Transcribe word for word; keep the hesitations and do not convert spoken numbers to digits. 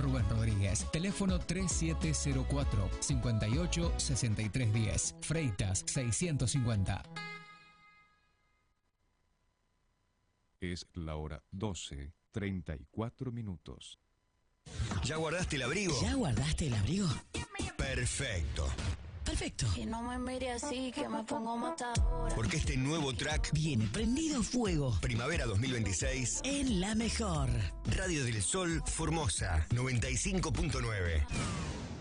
Rubén Rodríguez. Teléfono tres siete cero cuatro, cinco ocho, seis tres uno cero. Freitas seiscientos cincuenta. Es la hora doce, treinta y cuatro minutos. ¿Ya guardaste el abrigo? ¿Ya guardaste el abrigo? Perfecto. Perfecto. Y no me mire así que me pongo matadora. Porque este nuevo track viene prendido fuego. Primavera dos mil veintiséis en la mejor. Radio del Sol Formosa noventa y cinco punto nueve.